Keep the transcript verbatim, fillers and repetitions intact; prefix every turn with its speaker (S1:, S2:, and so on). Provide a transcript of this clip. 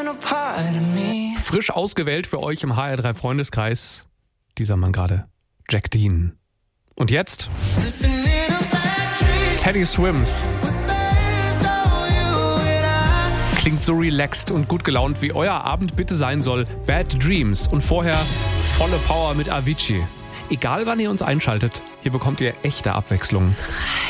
S1: Frisch ausgewählt für euch im H R drei Freundeskreis. Dieser Mann gerade. Jack Dean. Und jetzt Teddy Swims. Klingt so relaxed und gut gelaunt, wie euer Abend bitte sein soll. Bad Dreams und vorher volle Power mit Avicii. Egal wann ihr uns einschaltet, hier bekommt ihr echte Abwechslung.